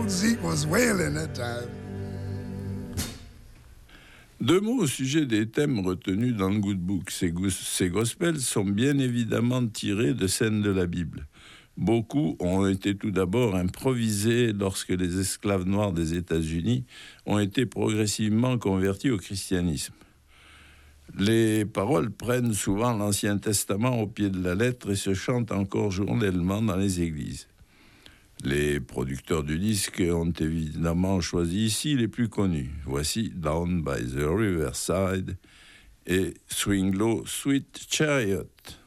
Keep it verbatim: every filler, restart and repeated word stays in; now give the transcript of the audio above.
Zeke was wailing that time. Deux mots au sujet des thèmes retenus dans le Good Book. Ces, go- ces gospels sont bien évidemment tirés de scènes de la Bible. Beaucoup ont été tout d'abord improvisés lorsque les esclaves noirs des États-Unis ont été progressivement convertis au christianisme. Les paroles prennent souvent l'Ancien Testament au pied de la lettre et se chantent encore journellement dans les églises. Les producteurs du disque ont évidemment choisi ici les plus connus. Voici Down by the Riverside et Swing Low, Sweet Chariot.